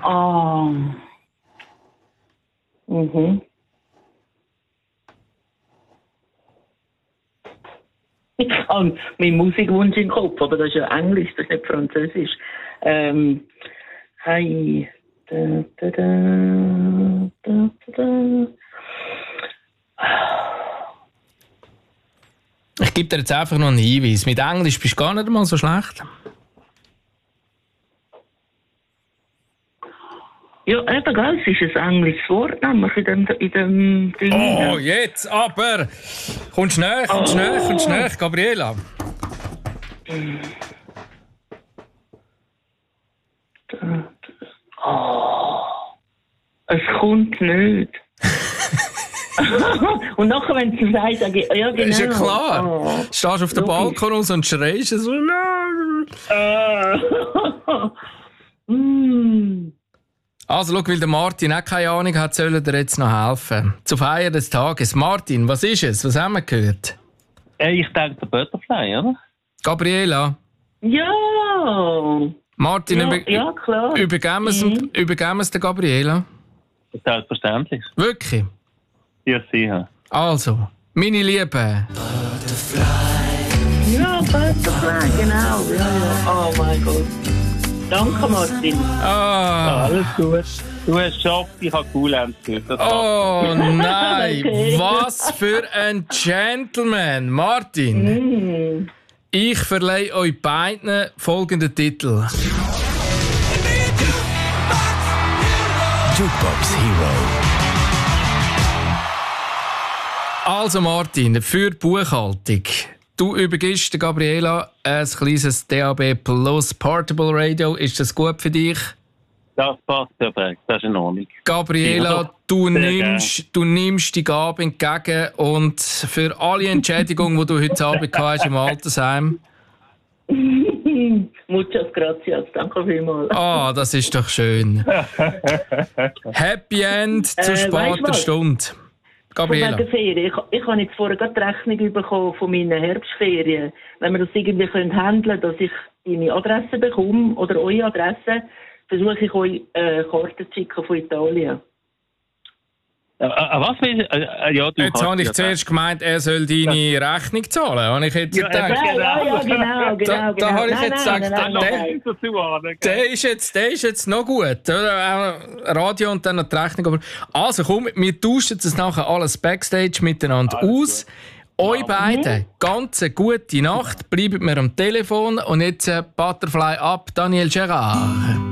Ah. Mhm. Ich habe meinen Musikwunsch im Kopf, aber das ist ja Englisch, das ist nicht Französisch. Hi. Da, da, da, da, da. Ich gebe dir jetzt einfach noch einen Hinweis. Mit Englisch bist du gar nicht mal so schlecht. Ja, eben, gell, es ist ein englisches Wort, nämlich in dem Ding. Oh, jetzt aber! Kommst näher, kommst näher, Gabriela. Oh, es kommt nicht. Und nachher, wenn sie sagt, sage ich, ja, genau. Ist ja klar. Oh. Stehst auf dem Balkon raus und schreist so. Also, schau, weil der Martin auch keine Ahnung hat, soll er dir jetzt noch helfen. Zur Feier des Tages. Martin, was ist es? Was haben wir gehört? Ich denke, der Butterfly, oder? Gabriela? Ja! Martin, ja, klar. Übergeben wir es der Gabriela? Selbstverständlich. Wirklich? Ja, sicher. Also, meine Liebe. Ja, Butterfly, genau. Ja. Oh mein Gott. Danke, Martin. Alles gut. Du hast es geschafft, ich habe cool gehört. Oh nein, Okay. was für ein Gentleman. Martin, ich verleihe euch beiden folgenden Titel. Jukebox Hero. Also Martin, für die Buchhaltung. Du übergibst der Gabriela ein kleines DAB Plus Portable Radio. Ist das gut für dich? Das passt perfekt, das ist in Ordnung. Gabriela, du nimmst die Gabe entgegen und für alle Entschädigungen, die du heute Abend hast im Altersheim. Muchas gracias, danke vielmals. Ah, das ist doch schön. Happy End zu später Stunde. Gabriela. Von wegen Ferien. Ich habe jetzt vorher gerade die Rechnung bekommen von meinen Herbstferien. Wenn wir das irgendwie handeln können, dass ich deine Adresse bekomme oder eure Adresse, versuche ich euch Karten zu schicken von Italien. Was willst du? Ja, du Jetzt habe ich zuerst gemeint, er soll deine Rechnung zahlen. Habe ich jetzt gedacht. Ja, genau. Da habe ich jetzt gesagt, nein. der ist jetzt noch gut. Radio und dann noch die Rechnung. Also komm, wir tauschen das nachher alles Backstage miteinander aus. Euch beiden, ganz eine gute Nacht. Bleibt mir am Telefon. Und jetzt Butterfly ab, Daniel Gerard.